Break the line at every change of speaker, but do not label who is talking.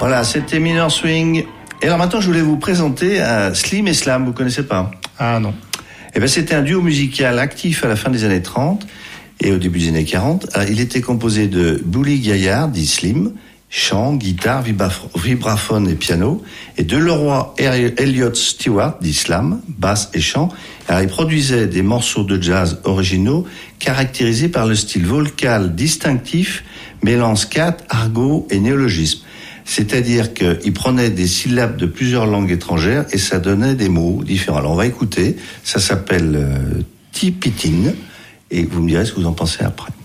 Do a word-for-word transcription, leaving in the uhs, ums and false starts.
Voilà, c'était Minor Swing. Et alors maintenant, je voulais vous présenter euh, Slim et Slam. Vous connaissez pas?
Ah non.
Eh ben, c'était un duo musical actif à la fin des années trente et au début des années quarante. Alors, il était composé de Bully Gaillard, dit Slim, chant, guitare, vibraphone et piano, et de Leroy Elliott Stewart, dit Slam, basse et chant. Alors, il produisait des morceaux de jazz originaux caractérisés par le style vocal distinctif, mêlant scat, argot et néologisme. C'est-à-dire qu'il prenait des syllabes de plusieurs langues étrangères et ça donnait des mots différents. Alors on va écouter, ça s'appelle euh, T-Pitting, et vous me direz ce que vous en pensez après.